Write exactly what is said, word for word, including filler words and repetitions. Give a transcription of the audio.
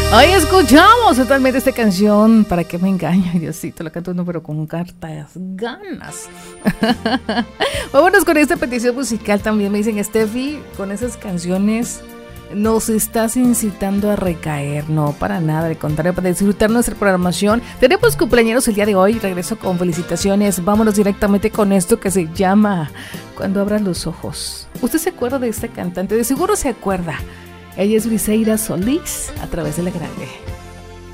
Hoy escuchamos totalmente esta canción. ¿Para qué me engaño? Diosito, la canto uno, pero con hartas ganas. Vámonos con esta petición musical. También me dicen, Steffi, con esas canciones nos estás incitando a recaer. No, para nada, al contrario, para disfrutar nuestra programación. Tenemos cumpleaños el día de hoy. Regreso con felicitaciones. Vámonos directamente con esto que se llama Cuando abras los ojos. ¿Usted se acuerda de esta cantante? De seguro se acuerda. Ella es Briseida Solís, a través de La Grande.